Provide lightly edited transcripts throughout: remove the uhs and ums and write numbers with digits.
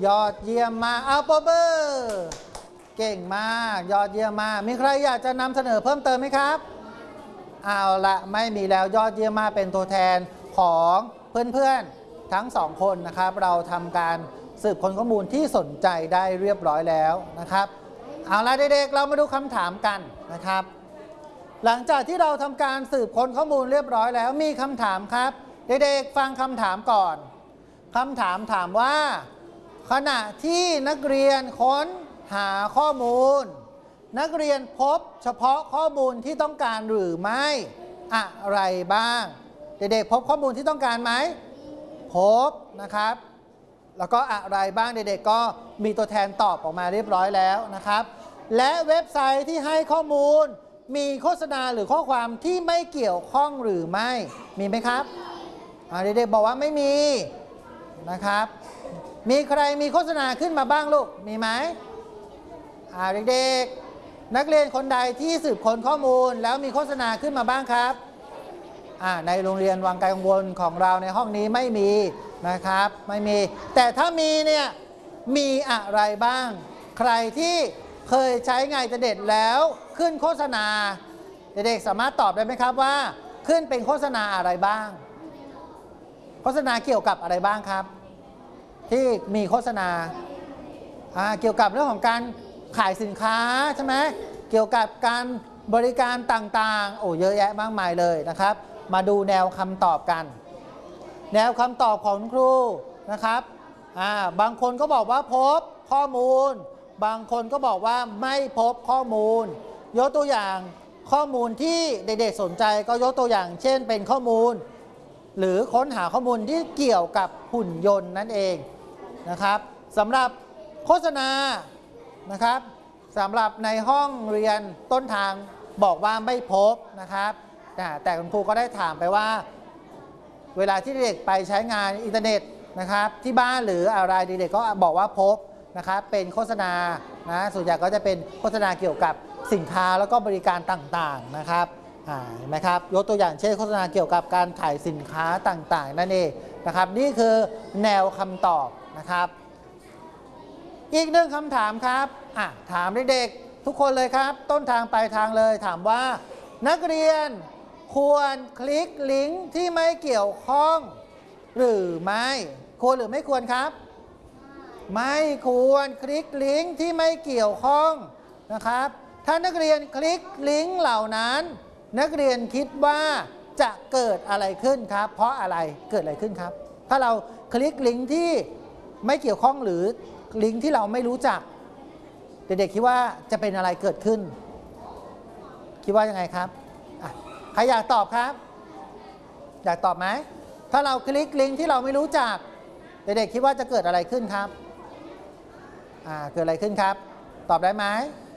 ยอดเยี่ยมมากเอาปรบมือเก่งมากยอดเยี่ยมมากมีใครอยากจะนำเสนอเพิ่มเติมไหมครับเอาละไม่มีแล้วยอดเยี่ยมมากเป็นตัวแทนของเพื่อนๆทั้งสองคนนะครับเราทำการสืบค้นข้อมูลที่สนใจได้เรียบร้อยแล้วนะครับเอาละเด็กๆเรามาดูคำถามกันนะครับหลังจากที่เราทำการสืบค้นข้อมูลเรียบร้อยแล้วมีคำถามครับเด็กๆฟังคำถามก่อนคำถามถามว่าขณะที่นักเรียนค้นหาข้อมูลนักเรียนพบเฉพาะข้อมูลที่ต้องการหรือไม่อะไรบ้างเด็กๆพบข้อมูลที่ต้องการไหมพบนะครับแล้วก็อะไรบ้างเด็กๆก็มีตัวแทนตอบออกมาเรียบร้อยแล้วนะครับและเว็บไซต์ที่ให้ข้อมูลมีโฆษณาหรือข้อความที่ไม่เกี่ยวข้องหรือไม่มีไหมครับเด็กๆบอกว่าไม่มีนะครับมีใครมีโฆษณาขึ้นมาบ้างลูกมีไหมเด็กๆนักเรียนคนใดที่สืบค้นข้อมูลแล้วมีโฆษณาขึ้นมาบ้างครับในโรงเรียนวังไกลกังวลของเราในห้องนี้ไม่มีนะครับไม่มีแต่ถ้ามีเนี่ยมีอะไรบ้างใครที่เคยใช้งานอินเทอร์เน็ตแล้วขึ้นโฆษณาเด็กๆสามารถตอบได้ไหมครับว่าขึ้นเป็นโฆษณาอะไรบ้างโฆษณาเกี่ยวกับอะไรบ้างครับที่มีโฆษณาเกี่ยวกับเรื่องของการขายสินค้าใช่ไหมเกี่ยวกับการบริการต่างๆโอ้เยอะแยะมากมายเลยนะครับมาดูแนวคำตอบกันแนวคำตอบของครูนะครับบางคนก็บอกว่าพบข้อมูลบางคนก็บอกว่าไม่พบข้อมูลยกตัวอย่างข้อมูลที่เด็กๆสนใจก็ยกตัวอย่างเช่นเป็นข้อมูลหรือค้นหาข้อมูลที่เกี่ยวกับหุ่นยนต์นั่นเองนะครับสำหรับโฆษณานะครับสำหรับในห้องเรียนต้นทางบอกว่าไม่พบนะครับแต่คุณครูก็ได้ถามไปว่าเวลาที่เด็กไปใช้งานอินเทอร์เน็ตนะครับที่บ้านหรืออะไรเด็กๆก็บอกว่าพบนะครับเป็นโฆษณาส่วนใหญ่ก็จะเป็นโฆษณาเกี่ยวกับสินค้าแล้วก็บริการต่างๆนะครับเห็นไหมครับยกตัวอย่างเช่นโฆษณาเกี่ยวกับการขายสินค้าต่างๆนั่นเองนะครับนี่คือแนวคำตอบนะครับอีกหนึ่งคำถามครับถามเด็กๆทุกคนเลยครับต้นทางปลายทางเลยถามว่านักเรียนควรคลิกลิงก์ที่ไม่เกี่ยวข้องหรือไม่ควรหรือไม่ควรครับไม่ควรคลิกลิงก์ที่ไม่เกี่ยวข้องนะครับถ้านักเรียนคลิกลิงก์เหล่านั้นนักเรียนคิดว่าจะเกิดอะไรขึ้นครับเพราะอะไรเกิดอะไรขึ้นครับถ้าเราคลิกลิงก์ที่ไม่เกี่ยวข้องหรือลิงก์ที่เราไม่รู้จักเด็กๆคิดว่าจะเป็นอะไรเกิดขึ้นคิดว่ายังไงครับใครอยากตอบครับอยากตอบไหมถ้าเราคลิกลิงก์ที่เราไม่รู้จักเด็กๆคิดว่าจะเกิดอะไรขึ้นครับเกิดอะไรขึ้นครับตอบได้ไหม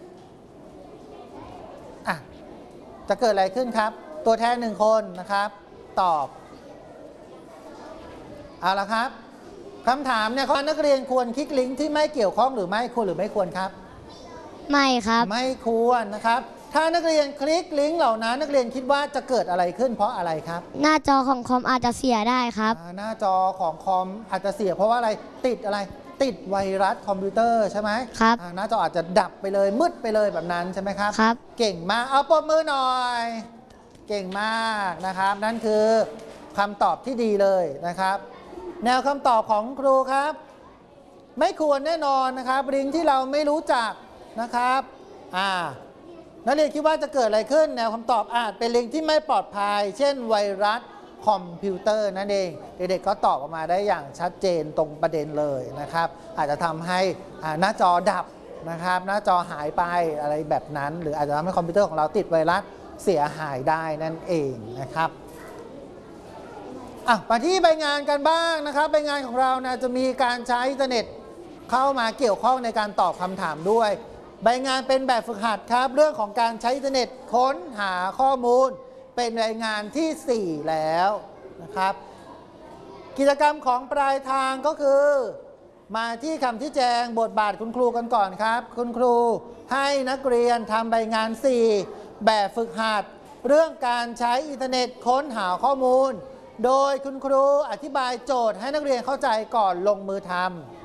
จะเกิดอะไรขึ้นครับตัวแทนหนึ่งคนนะครับตอบเอาละครับคำถามเนี่ยนักเรียนควรคลิกลิงก์ที่ไม่เกี่ยวข้องหรือไม่ควรหรือไม่ควรครับไม่ครับไม่ควรนะครับถ้านักเรียนคลิกลิงก์เหล่านั้นนักเรียนคิดว่าจะเกิดอะไรขึ้นเพราะอะไรครับหน้าจอของคอมอาจจะเสียได้ครับหน้าจอของคอมอาจจะเสียเพราะว่าอะไรติดอะไรติดไวรัสคอมพิวเตอร์ใช่ไหมครับหน้าจออาจจะดับไปเลยมืดไปเลยแบบนั้นใช่ไหมครับครับเก่งมากเอาปรบมือหน่อยเก่งมากนะครับนั่นคือคำตอบที่ดีเลยนะครับแนวคำตอบของครูครับไม่ควรแน่นอนนะครับลิงก์ที่เราไม่รู้จักนะครับนักเรียนคิดว่าจะเกิดอะไรขึ้นแนวคำตอบอาจเป็นลิงก์ที่ไม่ปลอดภัยเช่นไวรัสคอมพิวเตอร์นั่นเองเด็กๆก็ตอบออกมาได้อย่างชัดเจนตรงประเด็นเลยนะครับอาจจะทำให้หน้าจอดับนะครับหน้าจอหายไปอะไรแบบนั้นหรืออาจจะทำให้คอมพิวเตอร์ของเราติดไวรัสเสียหายได้นั่นเองนะครับมาที่ใบงานกันบ้างนะครับใบงานของเรานะจะมีการใช้อินเทอร์เน็ตเข้ามาเกี่ยวข้องในการตอบคำถามด้วยใบงานเป็นแบบฝึกหัดครับเรื่องของการใช้อินเทอร์เน็ตค้นหาข้อมูลเป็นรายงานที่4แล้วนะครับกิจกรรมของปลายทางก็คือมาที่คำชี้แจงบทบาทคุณครูกันก่อนครับคุณครูให้นักเรียนทำใบงาน4แบบฝึกหัดเรื่องการใช้อินเทอร์เน็ตค้นหาข้อมูลโดยคุณครูอธิบายโจทย์ให้นักเรียนเข้าใจก่อนลงมือท